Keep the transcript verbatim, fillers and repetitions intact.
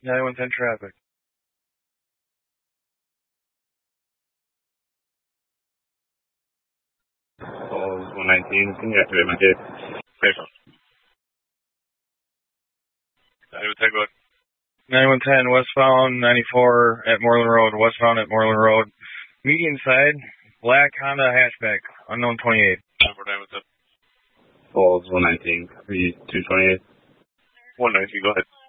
nine one ten traffic. Calls one nineteen, can you activate my case? Payphone. nine one ten, go ahead. nine one ten, westbound ninety-four at Moreland Road, westbound at Moreland Road. Median side, black Honda hatchback, unknown twenty-eight. Number nine one ten. Calls one nineteen, three two twenty-eight. one nineteen, go ahead.